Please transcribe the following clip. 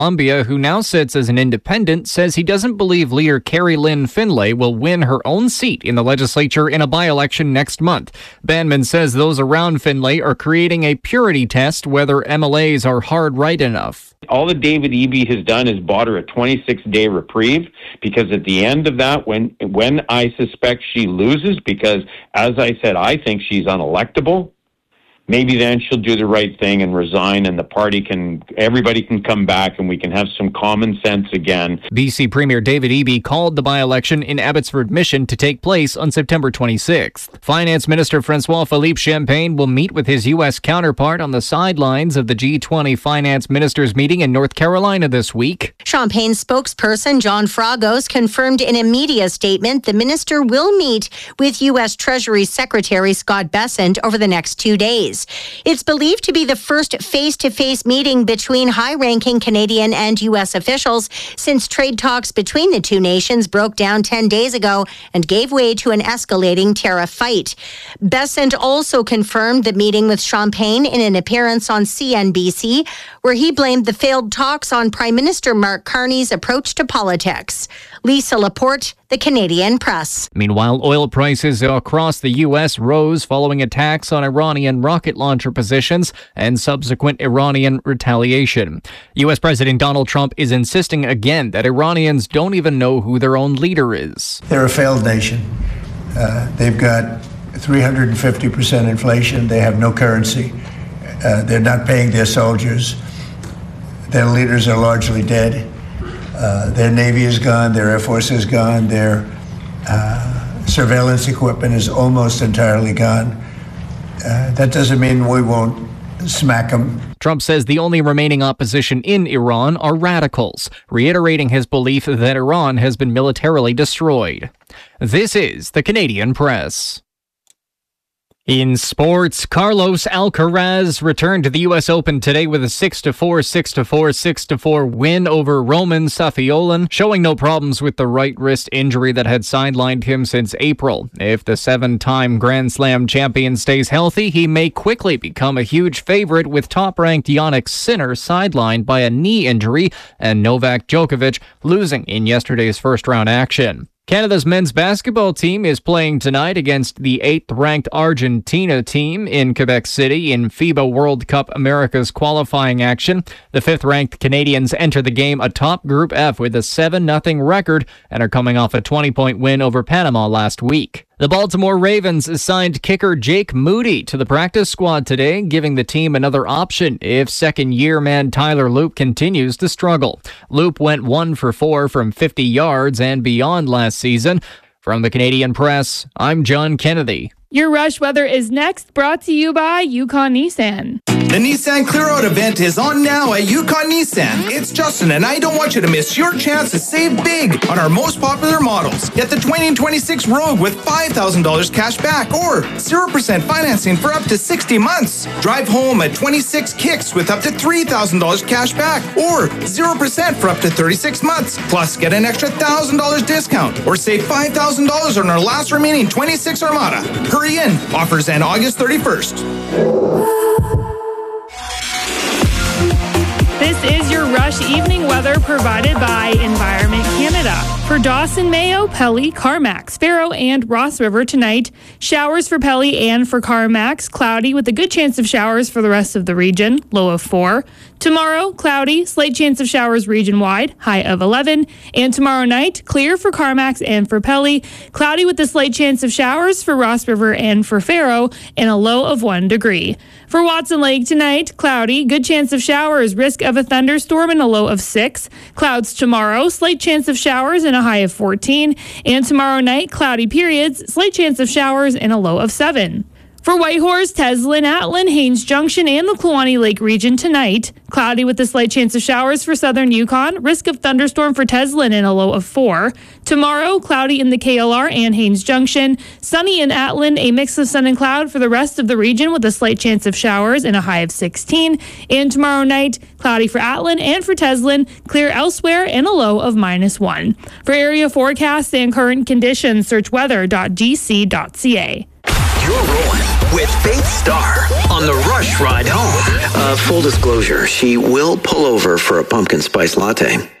Columbia, who now sits as an independent, says he doesn't believe leader Carrie Lynn Finlay will win her own seat in the legislature in a by-election next month. Banman says those around Finlay are creating a purity test whether MLAs are hard-right enough. All that David Eby has done is bought her a 26-day reprieve, because at the end of that, when I suspect she loses, because as I said, I think she's unelectable, maybe then she'll do the right thing and resign, and everybody can come back and we can have some common sense again. BC Premier David Eby called the by-election in Abbotsford Mission to take place on September 26th. Finance Minister François-Philippe Champagne will meet with his U.S. counterpart on the sidelines of the G20 Finance Ministers meeting in North Carolina this week. Champagne's spokesperson John Fragos confirmed in a media statement the minister will meet with U.S. Treasury Secretary Scott Bessent over the next 2 days. It's believed to be the first face-to-face meeting between high-ranking Canadian and U.S. officials since trade talks between the two nations broke down 10 days ago and gave way to an escalating tariff fight. Bessent also confirmed the meeting with Champagne in an appearance on CNBC, where he blamed the failed talks on Prime Minister Mark Carney's approach to politics. Lisa Laporte, The Canadian Press. Meanwhile, oil prices across the U.S. rose following attacks on Iranian rocket launcher positions and subsequent Iranian retaliation. U.S. President Donald Trump is insisting again that Iranians don't even know who their own leader is. They're a failed nation. They've got 350% inflation. They have no currency. They're not paying their soldiers. Their leaders are largely dead. Their Navy is gone, their Air Force is gone, their surveillance equipment is almost entirely gone. That doesn't mean we won't smack them. Trump says the only remaining opposition in Iran are radicals, reiterating his belief that Iran has been militarily destroyed. This is the Canadian Press. In sports, Carlos Alcaraz returned to the U.S. Open today with a 6-4, 6-4, 6-4 win over Roman Safiolan, showing no problems with the right wrist injury that had sidelined him since April. If the 7-time Grand Slam champion stays healthy, he may quickly become a huge favorite, with top-ranked Jannik Sinner sidelined by a knee injury and Novak Djokovic losing in yesterday's first-round action. Canada's men's basketball team is playing tonight against the 8th-ranked Argentina team in Quebec City in FIBA World Cup America's qualifying action. The 5th-ranked Canadians enter the game atop Group F with a 7-0 record and are coming off a 20-point win over Panama last week. The Baltimore Ravens assigned kicker Jake Moody to the practice squad today, giving the team another option if second-year man Tyler Loop continues to struggle. Loop went 1 for 4 from 50 yards and beyond last season. From the Canadian Press, I'm John Kennedy. Your Rush Weather is next, brought to you by Yukon Nissan. The Nissan Clear Out event is on now at Yukon Nissan. It's Justin, and I don't want you to miss your chance to save big on our most popular models. Get the 2026 Rogue with $5,000 cash back or 0% financing for up to 60 months. Drive home a 26 Kicks with up to $3,000 cash back or 0% for up to 36 months. Plus, get an extra $1,000 discount or save $5,000 on our last remaining 26 Armada. Hurry in. Offers end August 31st. This is your Rush evening weather provided by Environment Canada. For Dawson, Mayo, Pelly, Carmacks, Faro, and Ross River tonight, showers for Pelly and for Carmacks, cloudy with a good chance of showers for the rest of the region, low of 4. Tomorrow, cloudy, slight chance of showers region-wide, high of 11. And tomorrow night, clear for Carmacks and for Pelly, cloudy with a slight chance of showers for Ross River and for Faro, and a low of 1 degree. For Watson Lake tonight, cloudy, good chance of showers, risk of a thunderstorm and a low of 6. Clouds tomorrow, slight chance of showers and a high of 14. And tomorrow night, cloudy periods, slight chance of showers and a low of 7. For Whitehorse, Teslin, Atlin, Haines Junction, and the Kluane Lake region tonight, cloudy with a slight chance of showers for southern Yukon, risk of thunderstorm for Teslin and a low of 4. Tomorrow, cloudy in the KLR and Haines Junction, sunny in Atlin, a mix of sun and cloud for the rest of the region with a slight chance of showers and a high of 16. And tomorrow night, cloudy for Atlin and for Teslin, clear elsewhere and a low of -1. For area forecasts and current conditions, search weather.gc.ca. You're rolling with Faith Starr on the Rush Ride Home. Full disclosure, she will pull over for a pumpkin spice latte.